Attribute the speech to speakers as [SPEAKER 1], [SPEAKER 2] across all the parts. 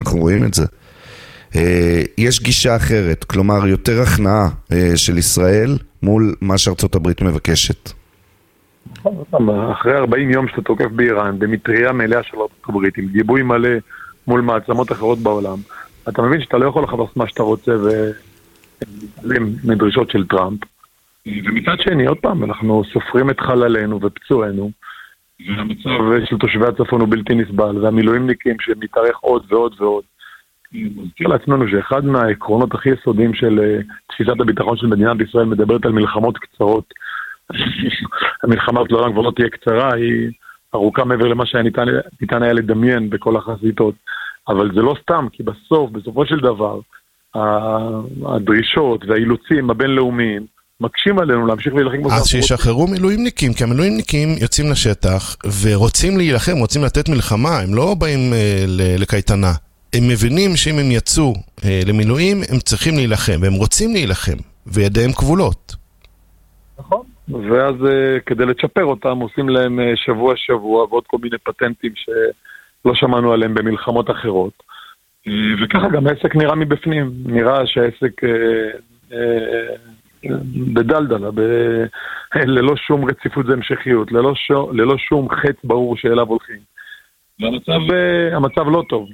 [SPEAKER 1] אנחנו רואים את זה. יש גישה אחרת, כלומר יותר הכנעה של ישראל מול מה שארצות הברית מבקשת.
[SPEAKER 2] אחרי 40 יום שאתה תוקף באיראן, במטריה מלאה של ארצות הברית, עם גיבוי מלא מול מעצמות אחרות בעולם, אתה מבין שאתה לא יכול לחפש מה שאתה רוצה מדרישות של טראמפ. ומצד שני, עוד פעם, אנחנו סופרים את חללינו ופצוענו, והמצב של תושבי הצפון הוא בלתי נסבל, והמילואימניקים שמתארך עוד ועוד ועוד. מזכיר לעצמנו שאחד מהעקרונות הכי יסודיים של תפיסת הביטחון של מדינת ישראל מדברת על מלחמות קצרות. המלחמה לעולם כבר לא תהיה קצרה, היא ארוכה מעבר למה שניתן היה לדמיין בכל החזיתות. אבל זה לא סתם, כי בסופו של דבר, הדרישות והאילוצים הבינלאומיים מקשים עלינו להמשיך להילחם.
[SPEAKER 3] אז שישחררו מילואימניקים, כי המילואימניקים יוצאים לשטח ורוצים להילחם, רוצים לתת מלחמה, הם לא באים לקייטנה. הם מבינים שאם הם יצאו למילואים, הם צריכים להילחם, והם רוצים להילחם, וידיהם כבולות.
[SPEAKER 2] נכון. ואז כדי לצ'פר אותם, עושים להם שבוע ועוד כל מיני פטנטים שלא שמענו עליהם במלחמות אחרות. וככה גם העסק נראה מבפנים. נראה שהעסק בדלדלה, ללא שום רציפות והמשכיות, ללא שום חץ ברור שאליו הולכים. והמצב לא טוב.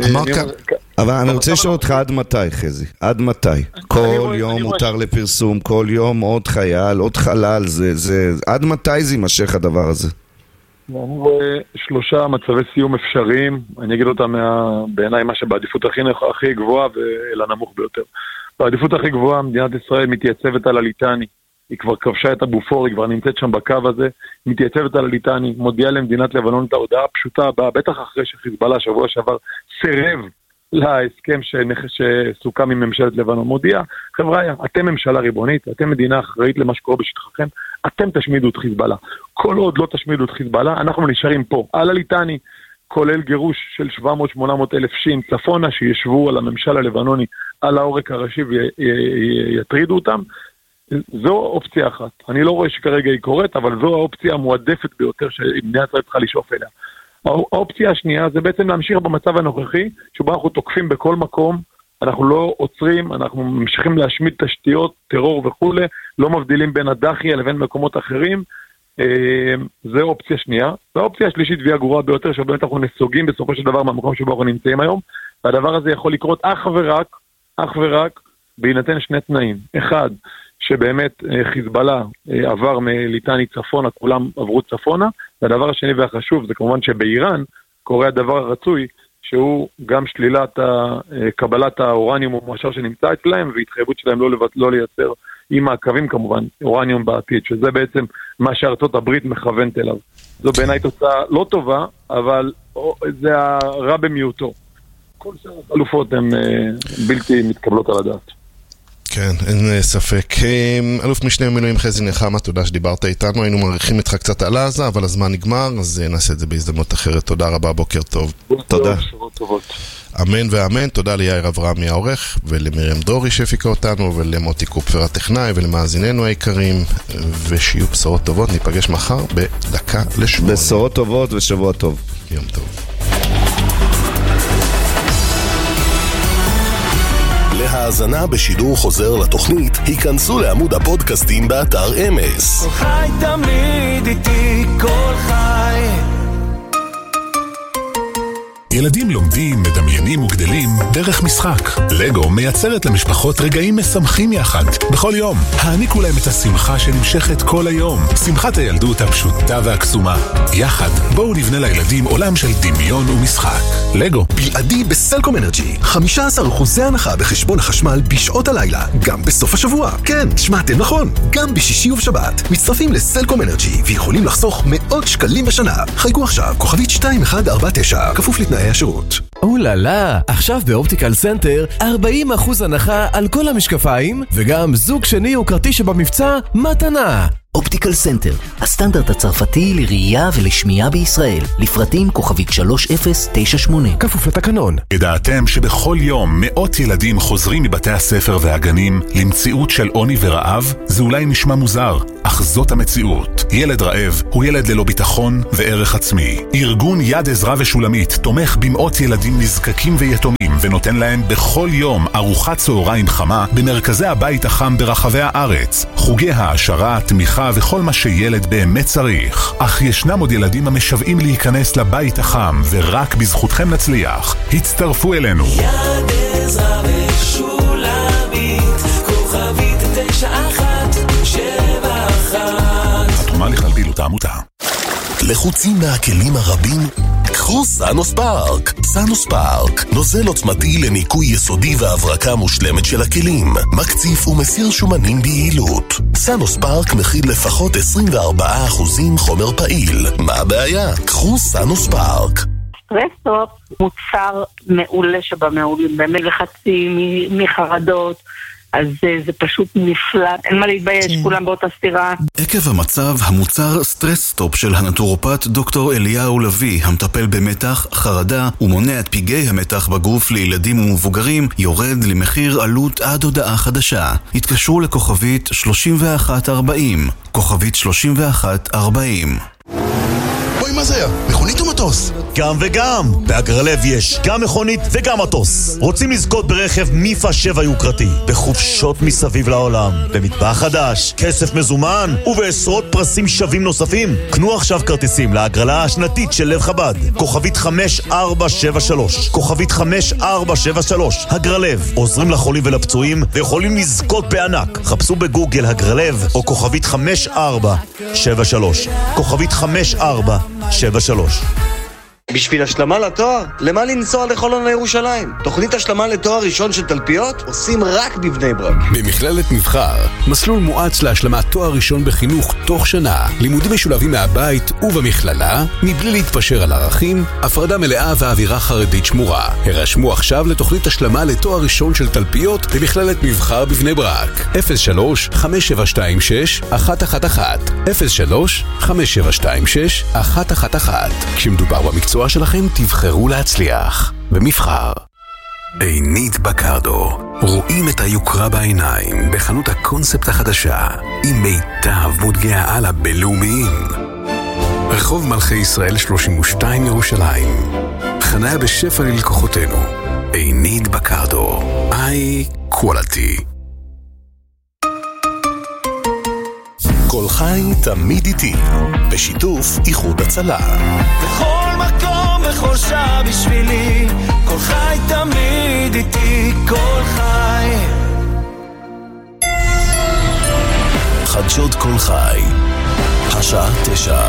[SPEAKER 1] אבל אני רוצה לשאול אותך עד מתי, חזי? עד מתי? כל יום מותר לפרסום, כל יום עוד חייל, עוד חלל, עד מתי זה יימשך הדבר הזה?
[SPEAKER 2] אני רואה 3 מצבי סיום אפשריים, אני אגיד אותם בעיניי מה שבעדיפות הכי גבוהה ואל הנמוך ביותר. בעדיפות הכי גבוהה מדינת ישראל מתייצבת על הליטני, היא כבר כבשה את הבופור, היא כבר נמצאת שם בקו הזה, מתייצבת על הליטני, מודיעה למדינת לבנון את ההודעה הפשוטה הבאה, בטח אחרי שחיזבאללה שבוע שעבר סירב להסכם שסוכם עם ממשלת לבנון, מודיעה, חבר'ה, אתם ממשלה ריבונית, אתם מדינה אחראית למה שקורה בשטחכם, אתם תשמידו את חיזבאללה. כל עוד לא תשמידו את חיזבאללה, אנחנו נשארים פה, על הליטני, כולל גירוש של 700-800 אלף שים צפונה, שישבו על הממשל הלבנוני, על העורק הראשי ויטרידו אותם. זו אופציה אחת. אני לא רואה שכרגע היא קורית, אבל זו האופציה המועדפת ביותר שמדינת ישראל צריכה לשאוף אליה. האופציה השנייה זה בעצם להמשיך במצב הנוכחי, שבו אנחנו תוקפים בכל מקום, אנחנו לא עוצרים, אנחנו ממשיכים להשמיד תשתיות, טרור וכו', לא מבדילים בין הדחיה לבין מקומות אחרים. זו אופציה שנייה. והאופציה השלישית והיא הגרועה ביותר, שבאמת אנחנו נסוגים בסופו של דבר מהמקום שבו אנחנו נמצאים היום, והדבר הזה יכול לקרות אך ורק בהינתן 2 תנאים. אחד, שבאמת חיזבאללה עבר מליטני צפונה, כולם עברו צפונה, והדבר השני והחשוב זה כמובן שבאיראן קורה הדבר הרצוי, שהוא גם שלילת קבלת האורניום המועשר שנמצא אצלהם, והתחייבות שלהם לא לייצר עם מעקבים כמובן, אורניום בעתיד, שזה בעצם מה שארצות הברית מכוונת אליו. זו בעיניי תוצאה לא טובה, אבל זה הרע במיעוטו. כל שאר החלופות הן בלתי מתקבלות על הדעת.
[SPEAKER 3] כן, אין ספק. אלוף משנה במילואים חזי נחמה, תודה שדיברת איתנו, היינו מעריכים איתך קצת על עזה, אבל הזמן נגמר, אז נעשה את זה בהזדמנות אחרת. תודה רבה, בוקר טוב.
[SPEAKER 1] תודה.
[SPEAKER 3] אמן ואמן, תודה ליאיר אברהמי העורך, ולמרים דורי שהפיקה אותנו, ולמוטי קופפר הטכנאי, ולמאזיננו היקרים, ושיהיו בשורות טובות, ניפגש מחר בדקה לשמונה.
[SPEAKER 1] בשורות טובות ושבוע טוב.
[SPEAKER 3] יום טוב.
[SPEAKER 4] להאזנה בשידור חוזר לתוכנית, היכנסו לעמוד הפודקאסטים באתר אמס.
[SPEAKER 5] כל חי תמיד איתי, כל חי.
[SPEAKER 4] ילדים לומדים, מדמיינים וגדלים דרך משחק. לגו מייצרת למשפחות רגעים משמחים יחד. בכל יום, העניקו להם את השמחה שנמשכת כל היום. שמחת הילדות הפשוטה והקסומה. יחד, בואו נבנה לילדים עולם של דמיון ומשחק. לגו.
[SPEAKER 6] בלעדי בסלקום אנרג'י. 15% הנחה בחשבון החשמל בשעות הלילה. גם בסוף השבוע. כן, שמעתם נכון. גם בשישי ובשבת. מצטרפים לסלקום אנרג'י ויכולים לחסוך מאות שקלים בשנה. חייגו עכשיו, כוכבית 2149, כפוף לתנאי השירות.
[SPEAKER 7] אוללה, עכשיו באופטיקל סנטר 40% הנחה על כל המשקפיים, וגם זוג שני וכרטיס שבמבצע מתנה.
[SPEAKER 8] אופטיקל סנטר, הסטנדרט הצרפתי לראייה ולשמיעה בישראל. לפרטים כוכבית 3098.
[SPEAKER 7] כפוף לתקנון.
[SPEAKER 4] ידעתם שבכל יום מאות ילדים חוזרים מבתי הספר והגנים למציאות של עוני ורעב? זה אולי נשמע מוזר, אך זאת המציאות. ילד רעב הוא ילד ללא ביטחון וערך עצמי. ארגון יד עזרא ושולמית תומך במאות ילדים נזקקים ויתומים ונותן להם בכל יום ארוחת צהריים חמה במרכזי הבית החם ברחבי הארץ. חוגי העשרה, תמיכה וכל מה שילד באמת צריך. אך ישנם עוד ילדים המשוועים להיכנס לבית החם, ורק בזכותכם נצליח. הצטרפו אלינו.
[SPEAKER 5] יד עזרא ושולמית, כוכבית 9171.
[SPEAKER 4] התרומה לכלבילות העמותה.
[SPEAKER 6] לחוצים מהכלים הרבים? קחו סאנוס פארק. סאנוס פארק, נוזל עוצמתי לניקוי יסודי והברקה מושלמת של הכלים, מקציף ומסיר שומנים ביעילות. סאנוס פארק מכיל לפחות 24% חומר פעיל. מה הבעיה? קחו סאנוס פארק.
[SPEAKER 9] סטרס-סטופ מוצר מעולה שבמעולים, באמת לחצים, מחרדות, אז זה פשוט נפלא, אין מה להתבייש, כולם באותה סתירה.
[SPEAKER 10] עקב המצב, המוצר סטרס-סטופ של הנטורופט דוקטור אליהו לוי, המטפל במתח, חרדה ומונע את פגעי המתח בגוף לילדים ומבוגרים, יורד למחיר עלות עד הודעה חדשה. התקשרו לכוכבית 3140, כוכבית 3140.
[SPEAKER 11] בואי, מה זה היה? מכונית או מטוס?
[SPEAKER 12] גם וגם. בהגרלב יש גם מכונית וגם מטוס. רוצים לזכות ברכב מיפה 7 יוקרתי, בחופשות מסביב לעולם, במטבח חדש, כסף מזומן ובעשרות פרסים שווים נוספים? קנו עכשיו כרטיסים להגרלה השנתית של לב חב"ד, כוכבית 5473, כוכבית 5473. הגרלב, עוזרים לחולים ולפצועים ויכולים לזכות בענק. חפשו בגוגל הגרלב או כוכבית 5473, כוכבית 5473.
[SPEAKER 13] בשביל השלמה לתואר? למה לנסוע לחולון לירושלים? תוכנית השלמה לתואר ראשון של תלפיות עושים רק בבני ברק.
[SPEAKER 7] במכללת מבחר, מסלול מואץ להשלמת תואר ראשון בחינוך תוך שנה. לימודים משולבים מהבית ובמכללה, מבלי להתפשר על ערכים, הפרדה מלאה ואווירה חרדית שמורה. הרשמו עכשיו לתוכנית השלמה לתואר ראשון של תלפיות במכללת מבחר בבני ברק. 03-5726-111 03-5726-111. כשמדובר במקצוע שלכם תבחרו להצליח במבחר. עינית בקרדו, רואים את היוקרה בעיניים בחנות הקונספט החדשה עם מיטב מותגי העל הבינלאומיים. רחוב מלכי ישראל 32 ירושלים, חניה בשפע ללקוחותינו. עינית בקרדו, איי קואליטי.
[SPEAKER 6] כל חי תמיד איתי, בשיתוף איחוד הצלה.
[SPEAKER 5] בכל מקום, בכל שעה בשבילי, כל חי תמיד איתי, כל חי.
[SPEAKER 6] חדשות כל חי, השעה 9.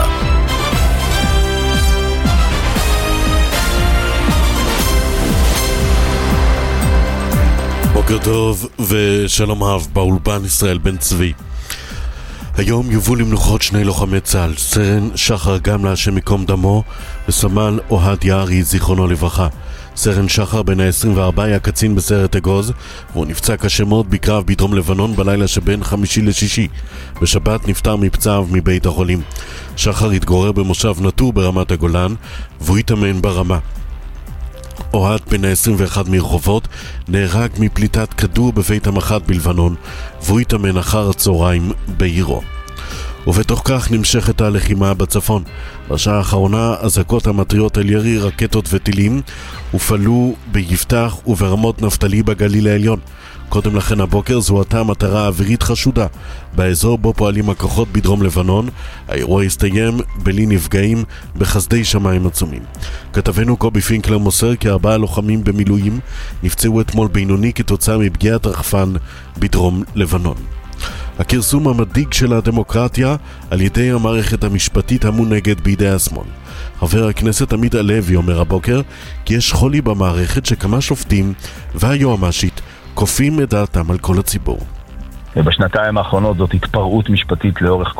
[SPEAKER 14] בוקר טוב ושלום אהב, באולפן ישראל בן צבי. היום יובאו למנוחות שני לוחמי צה"ל, סרן שחר גמלה השם מקום דמו וסמל אוהד יערי זיכרונו לברכה. סרן שחר בן ה-24 היה קצין בסיירת אגוז, והוא נפצע קשה מאוד בקרב בדרום לבנון בלילה שבין חמישי לשישי. בשבת נפטר מפצעיו מבית החולים. שחר התגורר במושב נטור ברמת הגולן והוא התאמן ברמה. אוהד בן ה-21 מרחובות נהרג מפליטת כדור בבית המח"ט בלבנון והוא התאמן אחר הצהריים בעירו. ובתוך כך נמשכת הלחימה בצפון. בשעה האחרונה אזעקות המטריות על ירי רקטות וטילים הופעלו ביפתח וברמות נפתלי בגליל העליון. קודם לכן הבוקר זוהתה מטרה אווירית חשודה באזור בו פועלים הכוחות בדרום לבנון. האירוע הסתיים בלי נפגעים בחסדי שמיים עצומים. כתבנו קובי פינקלר מוסר כי 4 לוחמים במילואים נפצעו אתמול בינוני כתוצאה מפגיעת רחפן בדרום לבנון. הכרסום המדאיג של הדמוקרטיה על ידי המערכת המשפטית המונהגת בידי השמאל. חבר הכנסת עמית הלוי אומר הבוקר כי יש חולי במערכת שכמה שופטים והיועמ"שית כופים את דעתם על כל הציבור.
[SPEAKER 2] בשנתיים האחרונות זאת התפרעות משפטית לאורך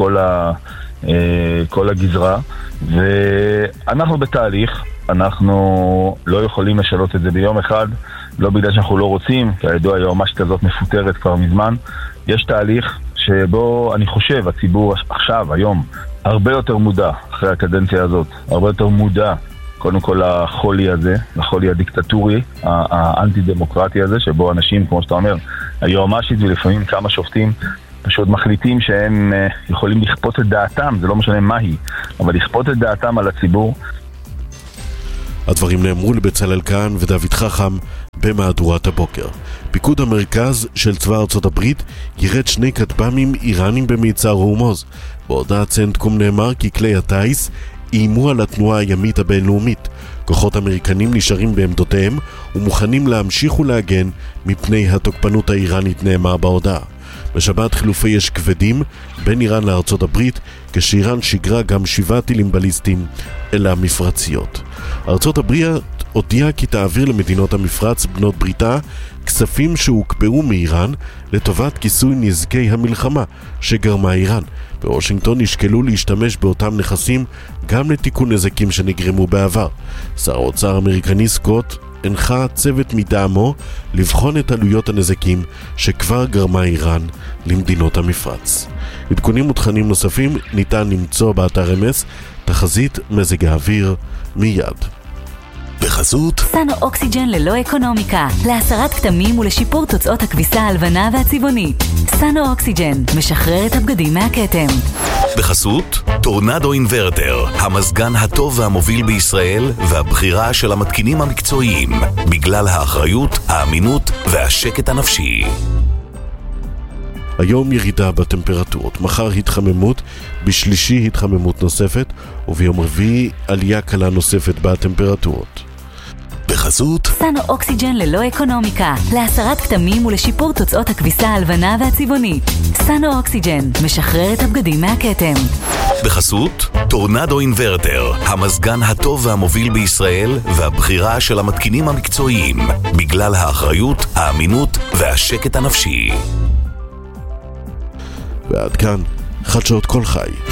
[SPEAKER 2] כל הגזרה, ואנחנו בתהליך, אנחנו לא יכולים לשנות את זה ביום אחד, לא בגלל שאנחנו לא רוצים, כי הידוע היועמ"שית הזאת מפוטרת כבר מזמן. יש תהליך
[SPEAKER 15] שבו אני חושב הציבור עכשיו, היום, הרבה יותר מודע אחרי הקדנציה הזאת, הרבה יותר מודע קודם כל לחולי הזה, לחולי הדיקטטורי, האנטי-דמוקרטי הזה, שבו אנשים, כמו שאתה אומר, היועמ"שית ולפעמים כמה שופטים פשוט מחליטים שהם יכולים לכפות את דעתם, זה לא משנה מה היא, אבל לכפות את דעתם על הציבור.
[SPEAKER 14] הדברים נאמרו לבצלאל כהן ודוד חכם במהדורת הבוקר. פיקוד המרכז של צבא ארצות הברית ירד 2 כטב"מים איראנים במיצר הורמוז. בהודעת צנטקום נאמר כי כלי הטייס איימו על התנועה הימית הבינלאומית. כוחות אמריקנים נשארים בעמדותיהם ומוכנים להמשיך ולהגן מפני התוקפנות האיראנית, נאמר בהודעה. בשבת חילופי אש כבדים בין איראן לארצות הברית, כשאיראן שיגרה גם 7 טילים בליסטיים אל המפרציות. ארצות הברית הודיעה כי תעביר למדינות המפרץ בנות בריתה כספים שהוקפאו מאיראן לטובת כיסוי נזקי המלחמה שגרמה איראן. בוושינגטון נשקלו להשתמש באותם נכסים גם לתיקון נזקים שנגרמו בעבר. שר האוצר האמריקני סקוט הנחה צוות מטעמו לבחון את עלויות הנזקים שכבר גרמה איראן למדינות המפרץ. עדכונים ותכנים נוספים ניתן למצוא באתר אמס. תחזית מזג האוויר מיד.
[SPEAKER 16] בחסות סנו אוקסיג'ן ללא אקונומיקה, להסרת כתמים ולשיפור תוצאות הכביסה הלבנה והצבעונית. סנו אוקסיג'ן משחרר את הבגדים מהכתם.
[SPEAKER 6] בחסות טורנדו אינברטר, המזגן הטוב והמוביל בישראל והבחירה של המתקינים המקצועיים, בגלל האחריות, האמינות והשקט הנפשי.
[SPEAKER 14] היום ירידה בטמפרטורות, מחר התחממות, בשלישי התחממות נוספת, וביום רביעי עלייה קלה נוספת בטמפרטורות.
[SPEAKER 16] בחסות סנו אוקסיג'ן ללא אקונומיקה, להסרת כתמים ולשיפור תוצאות הכביסה הלבנה והצבעונית. סנו אוקסיג'ן משחרר את הבגדים מהכתם.
[SPEAKER 6] בחסות טורנדו אינברטר, המזגן הטוב והמוביל בישראל והבחירה של המתקינים המקצועיים, בגלל האחריות, האמינות והשקט הנפשי.
[SPEAKER 14] ועד כאן חדשות כל חי.